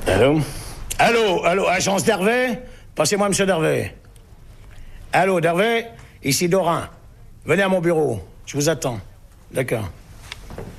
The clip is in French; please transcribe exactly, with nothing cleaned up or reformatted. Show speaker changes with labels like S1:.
S1: Allô? Allô, allô, agence d'Hervé? Passez-moi monsieur d'Hervé. Allô, d'Hervé? Ici Dorin. Venez à mon bureau. Je vous attends. D'accord.